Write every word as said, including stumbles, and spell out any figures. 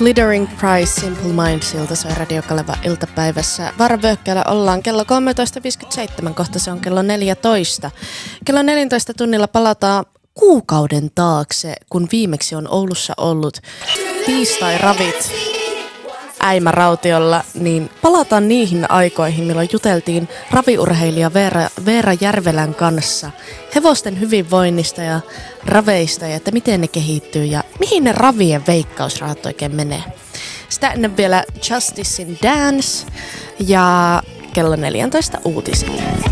Glittering Prize, Simple Mindsilta, se on Radio Kaleva iltapäivässä. Varavöhkällä ollaan kello kolmetoista viisikymmentäseitsemän, kohta se on kello neljätoista. Kello neljätoista tunnilla palataan kuukauden taakse, kun viimeksi on Oulussa ollut tiistai-ravit Äimä Rautiolla, niin palataan niihin aikoihin, milloin juteltiin raviurheilija Veera, Veera Järvelän kanssa hevosten hyvinvoinnista ja raveista ja että miten ne kehittyy ja mihin ne ravien veikkausrahat oikein menee. Sitä ennen vielä Justice in Dance ja kello neljätoista uutiset.